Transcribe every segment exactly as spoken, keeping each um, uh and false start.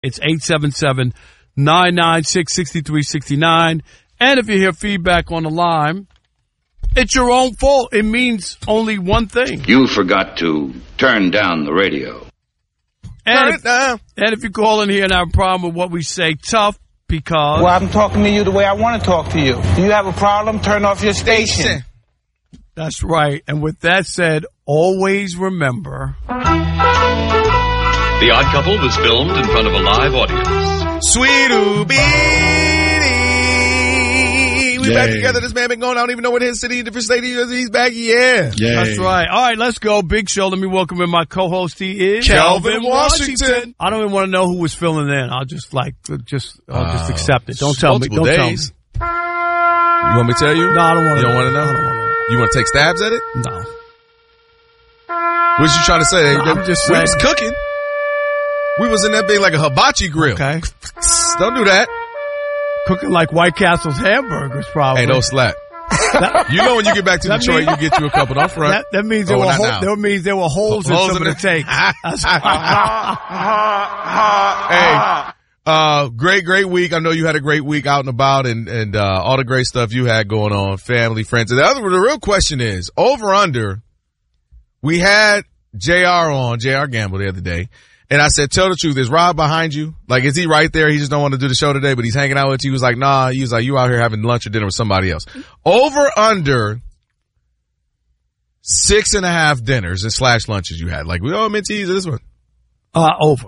It's eight seven seven, nine nine six, six three six nine. And if you hear feedback on the line, it's your own fault. It means only one thing. You forgot to turn down the radio. And Turn if, it down. and if you call in here and have a problem with what we say, tough, because... Well, I'm talking to you the way I want to talk to you. Do you have a problem? Turn off your station. That's right. And with that said, always remember... The Odd Couple was filmed in front of a live audience. Sweet Ubini. We Yay. back together. This man been going. I don't even know what his city, different state he is. He's back. Yeah. Yay. That's right. All right, let's go. Big show. Let me welcome in my co-host. He is Calvin Washington. I don't even want to know who was filling in. I'll just like, just, I'll just Uh, accept it. Don't tell me. multiple Don't days. tell me. You want me to tell you? No, I don't want to You don't want to know? I don't want to know. You want to take stabs at it? No. What you trying to say? No, I'm just we saying. was cooking. We was in that thing like a hibachi grill. Okay. Don't do that. Cooking like White Castle's hamburgers, probably. Hey, don't slap. That, You know when you get back to That Detroit, mean- you get you a couple. Don't front. that, that means there Oh, were not hole, now. that means there were holes, in Holes some in of the the- takes. That's Hey, uh, great, great week. I know you had a great week out and about and, and, uh, all the great stuff you had going on, family, friends. And the other, the real question is, over under, we had J R on, J R Gamble the other day. And I said, tell the truth, is Rob behind you? Like, is he right there? He just don't want to do the show today, but he's hanging out with you. He was like, nah, he was like, you out here having lunch or dinner with somebody else. Over under six and a half dinners and slash lunches you had. Like, we all meant to use this one. Uh, over.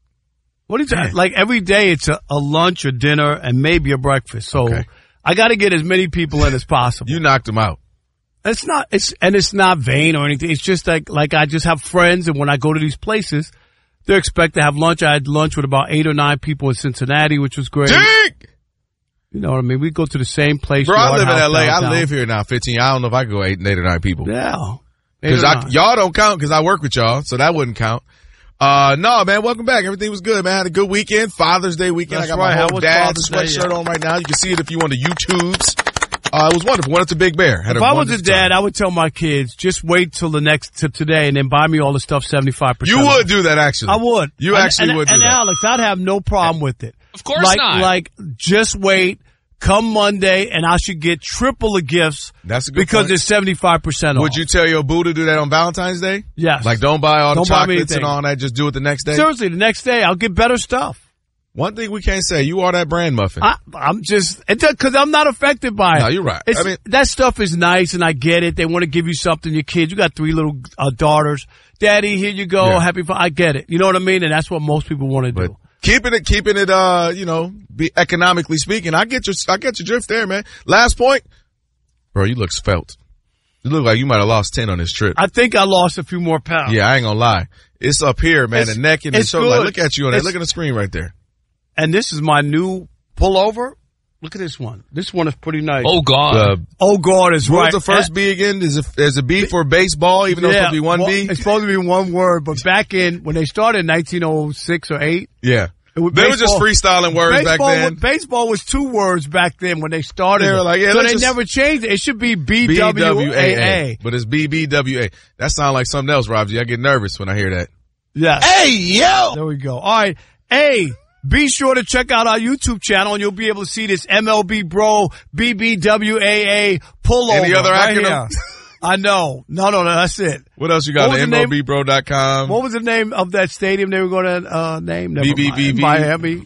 What are you Man. talking? Like every day it's a, a lunch, a dinner, and maybe a breakfast. So Okay. I got to get as many people in as possible. You knocked him out. It's not, it's, and it's not vain or anything. It's just like, like I just have friends, and when I go to these places, they expect to have lunch. I had lunch with about eight or nine people in Cincinnati, which was great. Dick! You know what I mean? We go to the same place. Bro, I Yard live in House L A. downtown. I live here now, fifteen. I don't know if I can go eight, eight or nine people. Yeah. Eight Cause or I, nine. y'all don't count cause I work with y'all, so that wouldn't count. Uh, no, man, welcome back. Everything was good, man. I had a good weekend. Father's Day weekend. That's I got right. my How whole was dad Father's Day? sweatshirt Yeah. on right now. You can see it if you want to YouTubes. Uh, it was wonderful. Went up to Big Bear. Had If a I was a wonderful dad, time. I would tell my kids, just wait till the next, to today, and then buy me all the stuff seventy-five percent. You would do that, actually. I would. You And- actually and, would do and that. Alex, I'd have no problem with it. Of course like, not. Like, just wait. Come Monday, and I should get triple the gifts That's a good because point. it's seventy-five percent off. Would you tell your boo to do that on Valentine's Day? Yes. Like, don't buy all the Don't buy me chocolates and anything. all that. Just do it the next day. Seriously, the next day, I'll get better stuff. One thing we can't say, you are that brand muffin. I, I'm just, because I'm not affected by it. No, you're right. It's, I mean- that stuff is nice, and I get it. They want to give you something. Your kids, you got three little uh, daughters. Daddy, here you go. Yeah. Happy fun. I get it. You know what I mean? And that's what most people want to But do. keeping it, keeping it, uh, you know, be economically speaking, I get your, I get your drift there, man. Last point, bro, you look svelte. You look like you might have lost ten on this trip. I think I lost a few more pounds. Yeah, I ain't gonna lie. It's up here, man. It's- the neck and the it's shoulder. Like, good. look at you on that. It's- Look at the screen right there. And this is my new pullover. Look at this one. This one is pretty nice. Oh, God. Uh, Oh, God is what right. was the first B again? Is it, is it B for baseball, even though it's Yeah, supposed to be one well, B? It's supposed to be one word, but back in, when they started in nineteen oh six or eight, Yeah. it was They were just baseball- freestyling words back baseball, then. was, baseball was two words back then when they started. They were it. like, yeah, so let's they just- never changed it. It should be B B W W A A A. A. But it's B B W A. That sounds like something else, Rob G. I get nervous when I hear that. Yeah. Hey, yo! There we go. All right. Hey, be sure to check out our YouTube channel, and you'll be able to see this M L B Bro B B W A A pullover. Any other right acronym? here. I know. No, no, no. That's it. What else you got? What was The the M name? L B bro dot com. What was the name of that stadium they were going to uh, name? Never B B B mind. B. Miami.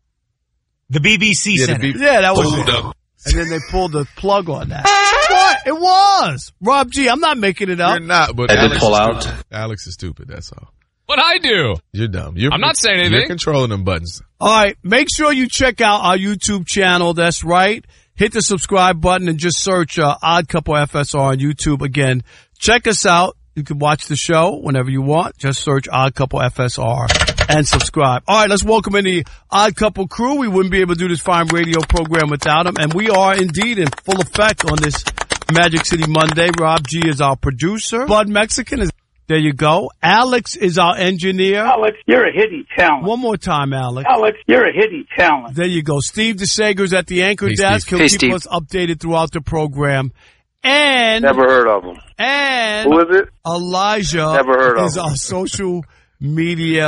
The B B C Yeah, the Center. B- Yeah, that was Hold it. up. And then they pulled the plug on that. What? It was. Rob G, I'm not making it up. You're not, but I did Alex pull is out. stupid. Alex is stupid, that's all. What'd I do? You're dumb. You're, I'm not saying anything. You're controlling them buttons. All right. Make sure you check out our YouTube channel. That's right. Hit the subscribe button and just search uh, Odd Couple F S R on YouTube. Again, check us out. You can watch the show whenever you want. Just search Odd Couple F S R and subscribe. All right, let's welcome in the Odd Couple crew. We wouldn't be able to do this fine radio program without them, and we are indeed in full effect on this Magic City Monday. Rob G is our producer. Bud Mexican is there. You go. Alex is our engineer. Alex, you're a hitty talent. One more time, Alex. Alex, you're a hitty talent. There you go. Steve DeSager's at the anchor Hey, desk. Steve. He'll Hey, keep Steve. us updated throughout the program. And Never heard of him. and Who is it? Elijah Never heard of is him. our social media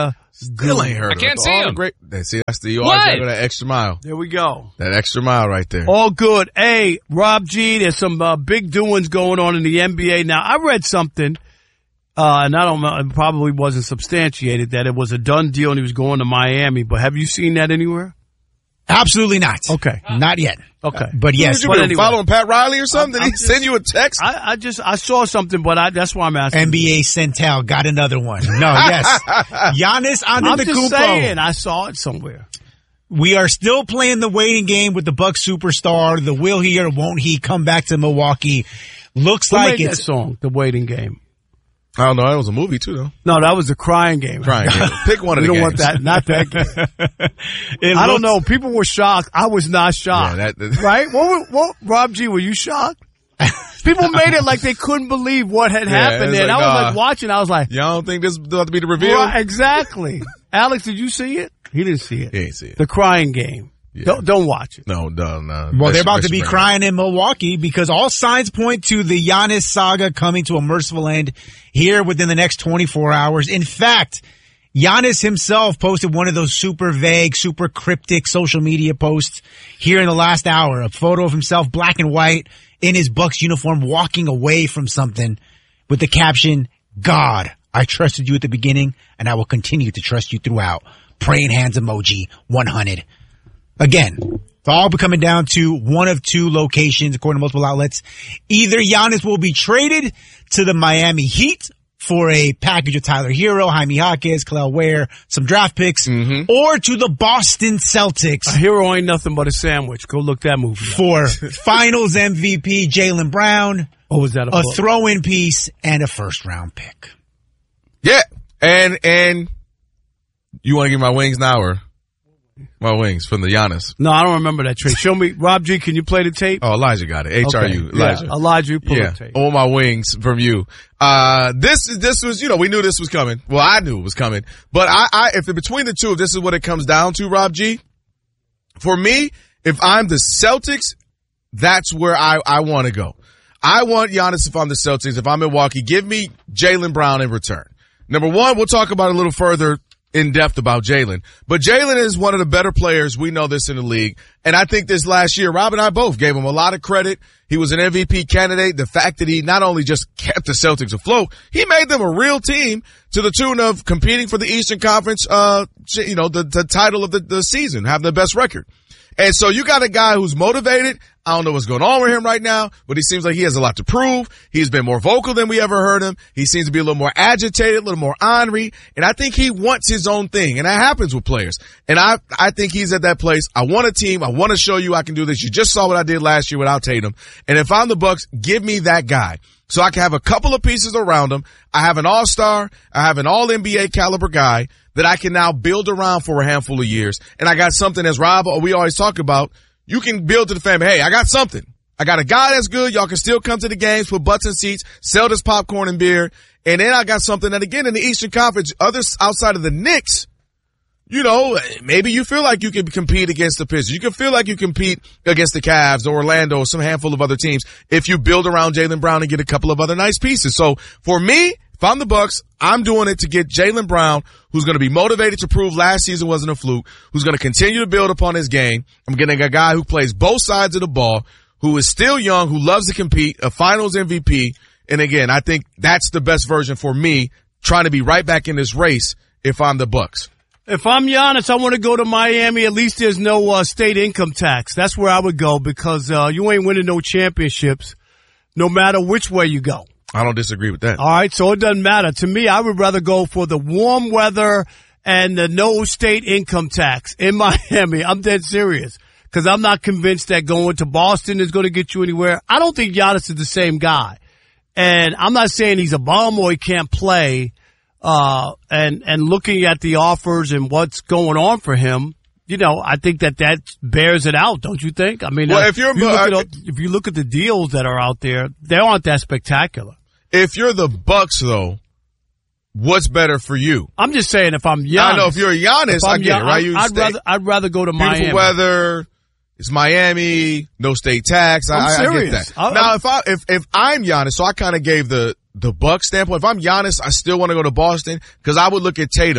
Still ain't heard I of can't it. see All the him. Great, that, see, that's the, you What? always gotta go that extra mile. There we go. That extra mile right there. All good. Hey, Rob G, there's some uh, big doings going on in the N B A. Now, I read something, uh, and I don't know, it probably wasn't substantiated, that it was a done deal and he was going to Miami, but have you seen that anywhere? Absolutely not. Okay. Not yet. Okay. But yes. Did you but been anyway. following Pat Riley or something? I'm- Did he I'm send you a text? I, I just, I saw something, but I, that's why I'm asking. N B A Centel got another one. No, yes. Giannis I'm just Antetokounmpo. saying, I saw it somewhere. We are still playing the waiting game with the Bucks superstar. The will he or won't he come back to Milwaukee? Looks Who like made that it's song, The Waiting Game? I don't know. That was a movie too, though. No, that was the crying game. Crying game. Pick one of We the don't games. want that, not that game. it I don't looks- know. People were shocked. I was not shocked. Yeah, that- that- right? What, were- what, Rob G, were you shocked? People made it like they couldn't believe what had Yeah, happened it's there. And like, I was nah. like watching. I was like, Y'all don't think this is about to be the reveal? right, exactly. Alex, did you see it? He didn't see it. He ain't see it. The crying game. Yeah. Don't, don't watch it. No, no, no. Well, they're about Let's- to be let's crying in Milwaukee because all signs point to the Giannis saga coming to a merciful end here within the next twenty-four hours. In fact, Giannis himself posted one of those super vague, super cryptic social media posts here in the last hour. A photo of himself, black and white, in his Bucks uniform, walking away from something with the caption, God, I trusted you at the beginning and I will continue to trust you throughout. Praying hands emoji, one hundred. Again, it's all coming down to one of two locations, according to multiple outlets. Either Giannis will be traded to the Miami Heat for a package of Tyler Hero, Jaime Jaquez, Khalil Ware, some draft picks, Mm-hmm. or to the Boston Celtics A hero ain't nothing but a sandwich. Go look that movie up. for Finals M V P Jaylen Brown, Oh, was that a, a book? throw-in piece, and a first-round pick. Yeah, and and you want to give my wings now or my wings from the Giannis? No, I don't remember that trade. Show me. Rob G, can you play the tape? Oh, Elijah got it. H R U, Okay. Elijah. Yeah, Elijah, you pull Yeah, the tape. on my wings from you. Uh, this this was, you know, we knew this was coming. Well, I knew it was coming. But I, I if between the two, if this is what it comes down to, Rob G, for me, if I'm the Celtics, that's where I, I want to go. I want Giannis if I'm the Celtics. If I'm Milwaukee, give me Jaylen Brown in return. Number one, we'll talk about it a little further in depth about Jaylen. But Jaylen is one of the better players. We know this in the league. And I think this last year, Rob and I both gave him a lot of credit. He was an M V P candidate. The fact that he not only just kept the Celtics afloat, he made them a real team to the tune of competing for the Eastern Conference, uh, you know, the, the title of the, the season, having the best record. And so you got a guy who's motivated. I don't know what's going on with him right now, but he seems like he has a lot to prove. He's been more vocal than we ever heard him. He seems to be a little more agitated, a little more ornery, and I think he wants his own thing, and that happens with players. And I, I think he's at that place. I want a team. I want to show you I can do this. You just saw what I did last year without Tatum. And if I'm the Bucks, give me that guy. So I can have a couple of pieces around him. I have an all-star. I have an all N B A caliber guy that I can now build around for a handful of years. And I got something, as Rob, we always talk about, you can build to the family. Hey, I got something. I got a guy that's good. Y'all can still come to the games, put butts in seats, sell this popcorn and beer. And then I got something that, again, in the Eastern Conference, others outside of the Knicks, you know, maybe you feel like you can compete against the Pistons. You can feel like you compete against the Cavs or Orlando or some handful of other teams if you build around Jaylen Brown and get a couple of other nice pieces. So for me, if I'm the Bucks, I'm doing it to get Jaylen Brown, who's going to be motivated to prove last season wasn't a fluke, who's going to continue to build upon his game. I'm getting a guy who plays both sides of the ball, who is still young, who loves to compete, a finals M V P. And again, I think that's the best version for me, trying to be right back in this race if I'm the Bucks. If I'm Giannis, I want to go to Miami. At least there's no uh, state income tax. That's where I would go because uh, you ain't winning no championships no matter which way you go. I don't disagree with that. All right, so it doesn't matter. To me, I would rather go for the warm weather and the no state income tax in Miami. I'm dead serious because I'm not convinced that going to Boston is going to get you anywhere. I don't think Giannis is the same guy. And I'm not saying he's a bum or he can't play. Uh, and, and looking at the offers and what's going on for him, you know, I think that that bears it out, don't you think? I mean, Well, uh, if you're- you look uh, at, if you look at the deals that are out there, they aren't that spectacular. If you're the Bucks, though, what's better for you? I'm just saying, if I'm Giannis, I know if you're Giannis, if I I'm get it, Gian- right? You I'd stay- rather I'd rather go to beautiful Miami. weather. It's Miami, no state tax. I, I'm I, I get serious. that. I- now, I'm- if I if if I'm Giannis, so I kind of gave the the Bucks standpoint. If I'm Giannis, I still want to go to Boston because I would look at Tatum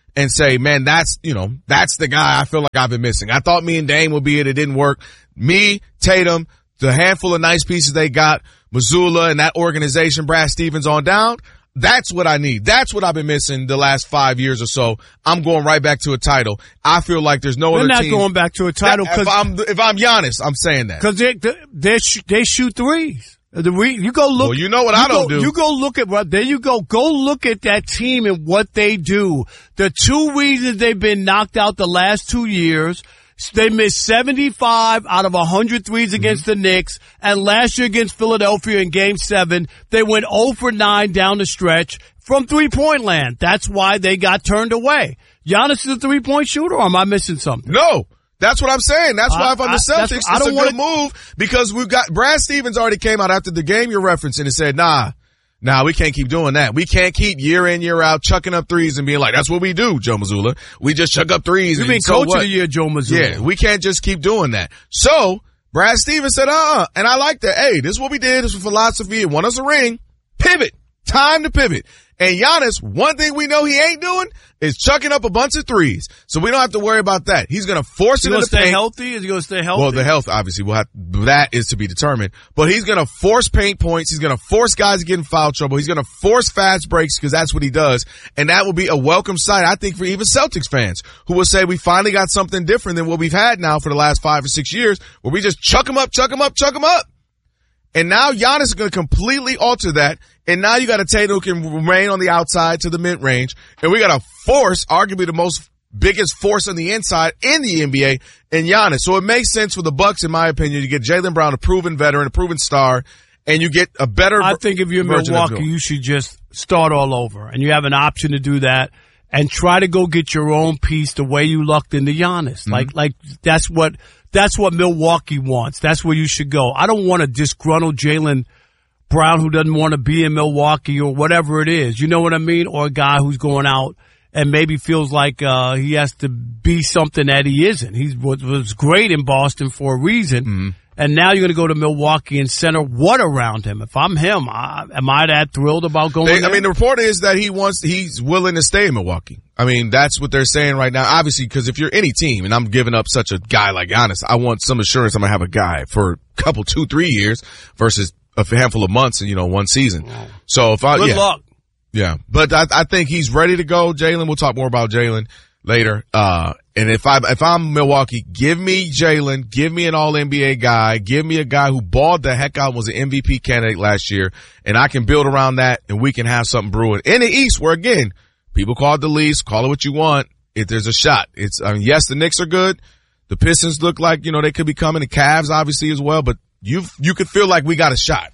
and say, man, that's, you know, that's the guy I feel like I've been missing. I thought me and Dame would be it. It didn't work. Me, Tatum, the handful of nice pieces they got, Mazzulla and that organization, Brad Stevens on down. That's what I need. That's what I've been missing the last five years or so. I'm going right back to a title. I feel like there's no They're other not team. going back to a title That- if I'm if I'm Giannis, I'm saying that. because they they sh- they shoot threes. The re- you go look. Well, you know what I you don't go, do. You go look at what there you go. Go look at that team and what they do. The two reasons they've been knocked out the last two years. They missed seventy-five out of one hundred threes against Mm-hmm. the Knicks, and last year against Philadelphia in Game Seven, they went zero for nine down the stretch from three-point land. That's why they got turned away. Giannis is a three-point shooter, or am I missing something? No. That's what I'm saying. That's why I- if I'm I- the that's- Celtics, I it's don't a wanna- good move because we've got Brad Stevens already came out after the game you're referencing and said, nah, nah, we can't keep doing that. We can't keep year in, year out chucking up threes and being like, that's what we do, Joe Mazzulla. We just chuck up threes. You and mean so coach what? of the year, Joe Mazzulla? Yeah, we can't just keep doing that. So Brad Stevens said, uh-uh. And I like that. Hey, this is what we did. This was philosophy. It won us a ring. Pivot. Time to pivot. And Giannis, one thing we know he ain't doing is chucking up a bunch of threes. So we don't have to worry about that. He's going to force Is he it in going the to stay paint. healthy? Is he going to stay healthy? Well, the health obviously will have, that is to be determined, but he's going to force paint points. He's going to force guys to get in foul trouble. He's going to force fast breaks because that's what he does. And that will be a welcome sight, I think, for even Celtics fans who will say we finally got something different than what we've had now for the last five or six years where we just chuck him up, chuck him up, chuck him up. And now Giannis is going to completely alter that. And now you got a Tatum who can remain on the outside to the mid range. And we got a force, arguably the most biggest force on the inside in the N B A, and Giannis. So it makes sense for the Bucks, in my opinion. You get Jaylen Brown, a proven veteran, a proven star, and you get a better I think if you're version of Milwaukee, him. you should just start all over, and you have an option to do that, and try to go get your own piece the way you lucked into Giannis. Mm-hmm. Like, like that's what that's what Milwaukee wants. That's where you should go. I don't want a disgruntled Jaylen Brown who doesn't want to be in Milwaukee or whatever it is. You know what I mean? Or a guy who's going out and maybe feels like uh he has to be something that he isn't. He was, was great in Boston for a reason. Mm-hmm. And now you're going to go to Milwaukee and center what around him? If I'm him, I, am I that thrilled about going They, there? I mean, the report is that he wants, he's willing to stay in Milwaukee. I mean, that's what they're saying right now. Obviously, because if you're any team, and I'm giving up such a guy like Giannis, I want some assurance I'm going to have a guy for a couple, two, three years versus a handful of months and, you know, one season. So if I, Good yeah, luck. yeah, but I, I think he's ready to go. Jaylen, we'll talk more about Jaylen later. Uh, and if I, if I'm Milwaukee, give me Jaylen, give me an all N B A guy, give me a guy who balled the heck out, was an M V P candidate last year, and I can build around that and we can have something brewing in the East where again, people call it the least, call it what you want. If there's a shot, it's, I mean, yes, the Knicks are good. The Pistons look like, you know, they could be coming. The Cavs obviously as well, but you, you could feel like we got a shot.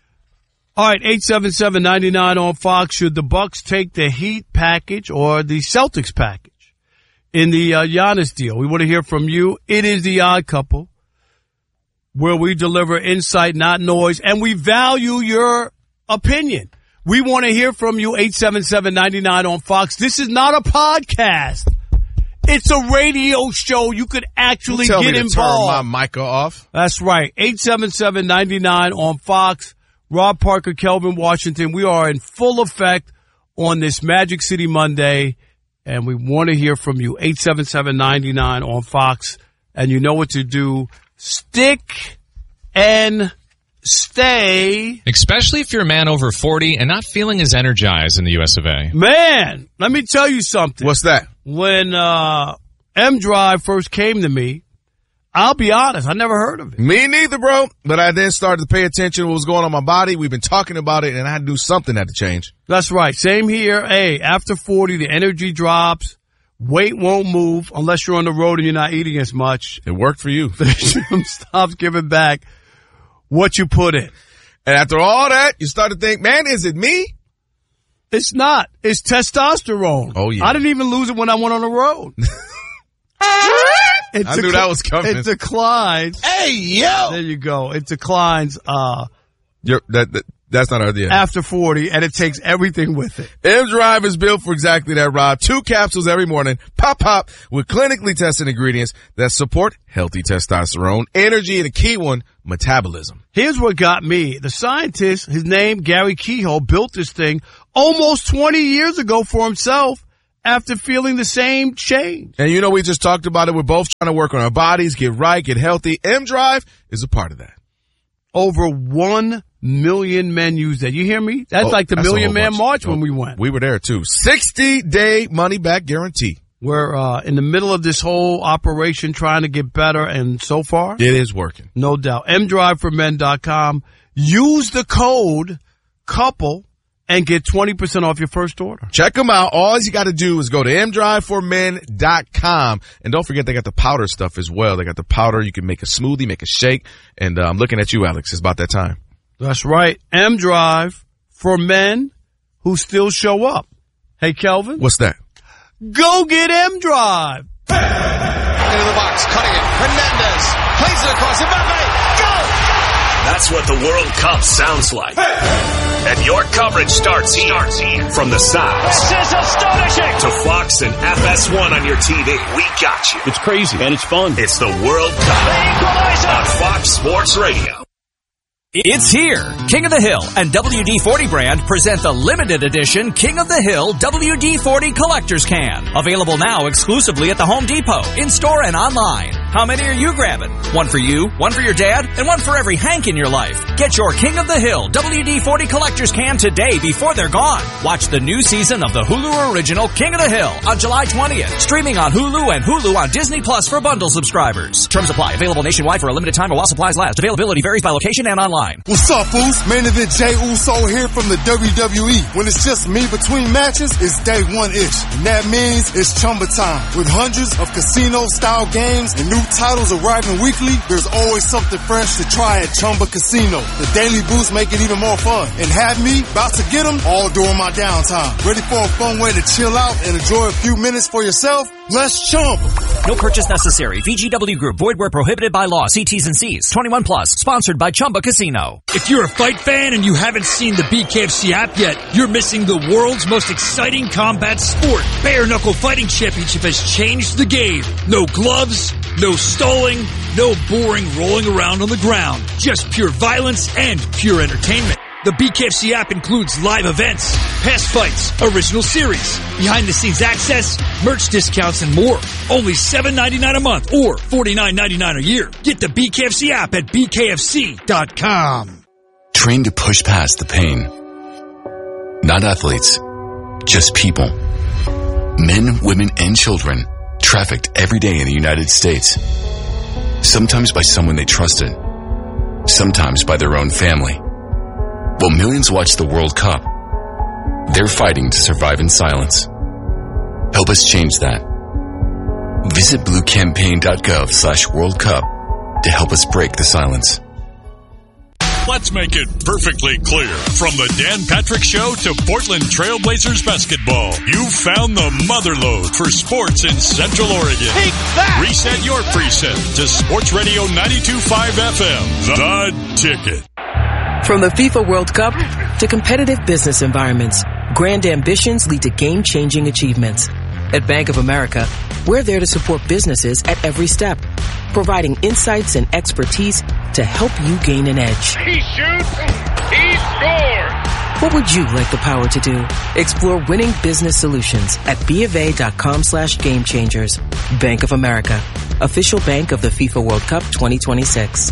All right, eight seven seven, nine nine on Fox. Should the Bucks take the Heat package or the Celtics package in the uh, Giannis deal? We want to hear from you. It is the Odd Couple, where we deliver insight, not noise, and we value your opinion. We want to hear from you. eight seven seven, nine nine on Fox. This is not a podcast. It's a radio show. You could actually You tell get me to involved. turn my mic off. That's right. eight seven seven, nine nine on Fox. Rob Parker, Kelvin Washington. We are in full effect on this Magic City Monday, and we want to hear from you. eight seven seven, nine nine on Fox. And you know what to do. Stick and stay. Especially if you're a man over forty and not feeling as energized in the U S of A. Man, let me tell you something. What's that? When uh, M-Drive first came to me, I'll be honest, I never heard of it. Me neither, bro. But I then started to pay attention to what was going on in my body. We've been talking about it, and I had to do something had to change. That's right. Same here. Hey, after forty, the energy drops. Weight won't move unless you're on the road and you're not eating as much. It worked for you. The gym stops giving back what you put in. And after all that, you start to think, man, is it me? It's not. It's testosterone. Oh, yeah. I didn't even lose it when I went on the road. It I knew decl- that was coming. It declines. Hey, yo! There you go. It declines uh, You're, that, that That's not our idea. after forty, and it takes everything with it. M-Drive is built for exactly that, Rob. Two capsules every morning, pop, pop, with clinically tested ingredients that support healthy testosterone, energy, and a key one, metabolism. Here's what got me. The scientist, his name, Gary Kehoe, built this thing almost twenty years ago for himself after feeling the same change. And you know, we just talked about it. We're both trying to work on our bodies, get right, get healthy. M-Drive is a part of that. Over one million men use that. You hear me? That's oh, like the that's Million Man bunch. March oh, when we went. We were there too. sixty-day money-back guarantee. We're uh, in the middle of this whole operation trying to get better, and so far, it is working. No doubt. M drive for men dot com. Use the code COUPLE and get twenty percent off your first order. Check them out. All you got to do is go to M drive for men dot com. And don't forget, they got the powder stuff as well. They got the powder. You can make a smoothie, make a shake. And uh, I'm looking at you, Alex. It's about that time. That's right. M-Drive for men who still show up. Hey, Kelvin. What's that? Go get M-Drive. Hey! Into the box, cutting it. Hernandez plays it across. Mbappe, go! That's what the World Cup sounds like. Hey! And your coverage starts here. starts here. From the sides. This is astonishing. To Fox and F S one on your T V. We got you. It's crazy and it's fun. It's the World Cup on Fox Sports Radio. It's here. King of the Hill and W D forty brand present the limited edition King of the Hill W D forty Collector's Can. Available now exclusively at the Home Depot, in-store and online. How many are you grabbing? One for you, one for your dad, and one for every Hank in your life. Get your King of the Hill W D forty Collector's Can today before they're gone. Watch the new season of the Hulu original King of the Hill on July twentieth. Streaming on Hulu and Hulu on Disney Plus for bundle subscribers. Terms apply. Available nationwide for a limited time while supplies last. Availability varies by location and online. What's up, fools? Main event Jey Uso here from the W W E. When it's just me between matches, it's day one-ish. And that means it's Chumba time. With hundreds of casino-style games and new titles arriving weekly, there's always something fresh to try at Chumba Casino. The daily boosts make it even more fun. And have me about to get them all during my downtime. Ready for a fun way to chill out and enjoy a few minutes for yourself? Let's Chumba. No purchase necessary. V G W Group. Void where prohibited by law. See T's and C's. twenty-one plus. Sponsored by Chumba Casino. If you're a fight fan and you haven't seen the B K F C app yet, you're missing the world's most exciting combat sport. Bare Knuckle Fighting Championship has changed the game. No gloves, no stalling, no boring rolling around on the ground. Just pure violence and pure entertainment. The B K F C app includes live events, past fights, original series, behind-the-scenes access, merch discounts, and more. Only seven ninety-nine a month or forty-nine ninety-nine a year. Get the B K F C app at B K F C dot com. Train to push past the pain. Not athletes, just people. Men, women, and children trafficked every day in the United States. Sometimes by someone they trusted. Sometimes by their own family. While millions watch the World Cup, they're fighting to survive in silence. Help us change that. Visit blue campaign dot gov slash World Cup to help us break the silence. Let's make it perfectly clear. From the Dan Patrick Show to Portland Trailblazers basketball, you found the motherlode for sports in Central Oregon. Take that! Reset your preset to Sports Radio ninety-two point five F M, The Ticket. From the FIFA World Cup to competitive business environments, grand ambitions lead to game-changing achievements. At Bank of America, we're there to support businesses at every step, providing insights and expertise to help you gain an edge. He shoots, he scores! What would you like the power to do? Explore winning business solutions at BofA.com slash game changers. Bank of America, official bank of the FIFA World Cup twenty twenty-six.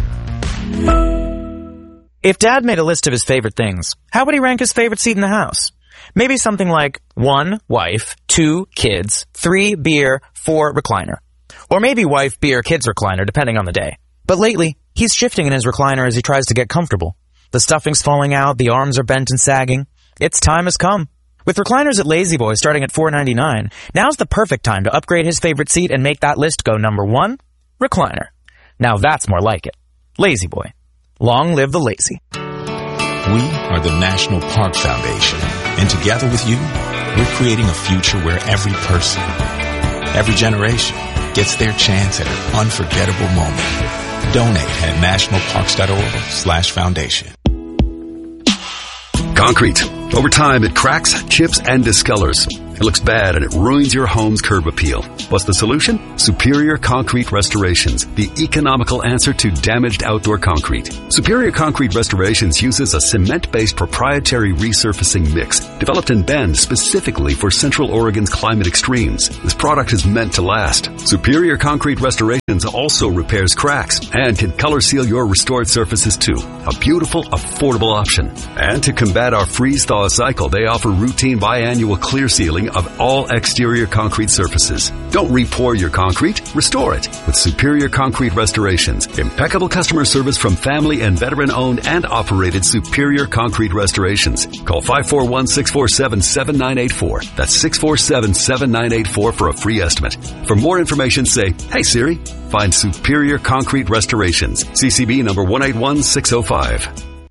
If Dad made a list of his favorite things, how would he rank his favorite seat in the house? Maybe something like one, wife, two, kids, three, beer, four, recliner. Or maybe wife, beer, kids, recliner, depending on the day. But lately, he's shifting in his recliner as he tries to get comfortable. The stuffing's falling out, the arms are bent and sagging. Its time has come. With recliners at Lazy Boy starting at four ninety-nine, now's the perfect time to upgrade his favorite seat and make that list go number one, recliner. Now that's more like it. Lazy Boy. Long live the lazy. We are the National Park Foundation, and together with you, we're creating a future where every person, every generation, gets their chance at an unforgettable moment. Donate at nationalparks.org slash foundation. Concrete. Over time, it cracks, chips, and discolors. It looks bad and it ruins your home's curb appeal. What's the solution? Superior Concrete Restorations, the economical answer to damaged outdoor concrete. Superior Concrete Restorations uses a cement-based proprietary resurfacing mix developed in Bend specifically for Central Oregon's climate extremes. This product is meant to last. Superior Concrete Restorations also repairs cracks and can color seal your restored surfaces too. A beautiful, affordable option. And to combat our freeze-thaw cycle, they offer routine biannual clear sealing of all exterior concrete surfaces. Don't re-pour your concrete, restore it with Superior Concrete Restorations. Impeccable customer service from family and veteran-owned and operated Superior Concrete Restorations. Call five four one, six four seven, seven nine eight four. That's six four seven, seven nine eight four for a free estimate. For more information, say, "Hey Siri." Find Superior Concrete Restorations. C C B number one eight one six zero five.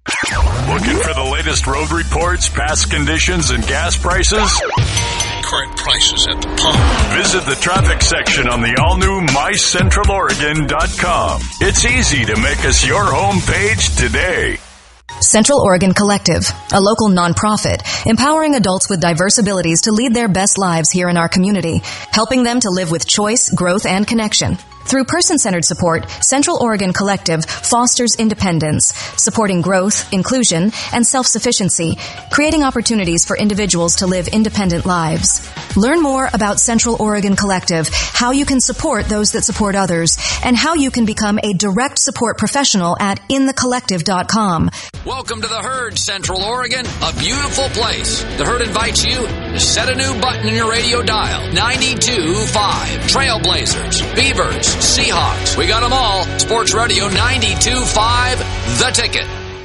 Looking for the latest road reports, past conditions, and gas prices? Current prices at the pump. Visit the traffic section on the all-new my central oregon dot com. It's easy to make us your homepage today. Central Oregon Collective, a local nonprofit empowering adults with diverse abilities to lead their best lives here in our community, helping them to live with choice, growth, and connection. Through person-centered support, Central Oregon Collective fosters independence, supporting growth, inclusion, and self-sufficiency, creating opportunities for individuals to live independent lives. Learn more about Central Oregon Collective, how you can support those that support others, and how you can become a direct support professional at in the collective dot com. Welcome to the Herd, Central Oregon, a beautiful place. The Herd invites you to set a new button in your radio dial, ninety-two point five. Trailblazers, Beavers, Seahawks, we got them all. Sports Radio ninety-two point five, The Ticket.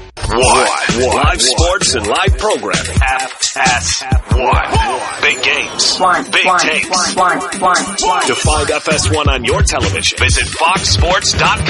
What? What? Live sports and live programming. F S one. Big games. One. Big one. Takes. One. One. One. To find F S one on your television, visit fox sports dot com.